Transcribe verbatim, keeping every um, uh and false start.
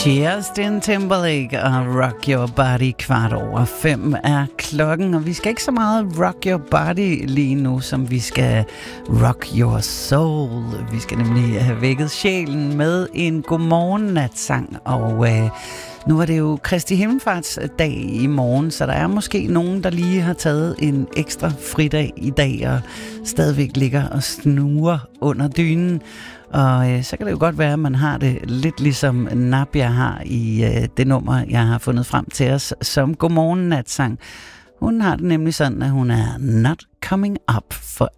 Justin Timberlake og Rock Your Body. Kvart over fem er klokken, og vi skal ikke så meget rock your body lige nu, som vi skal rock your soul. Vi skal nemlig have vækket sjælen med en godmorgen-natsang, og øh, nu er det jo Kristi Himmelfartsdag i morgen, så der er måske nogen, der lige har taget en ekstra fridag i dag og stadigvæk ligger og snuger under dynen. Og øh, så kan det jo godt være, at man har det lidt ligesom Nabia har i øh, det nummer, jeg har fundet frem til os som godmorgen natsang. Hun har det nemlig sådan, at hun er not coming up for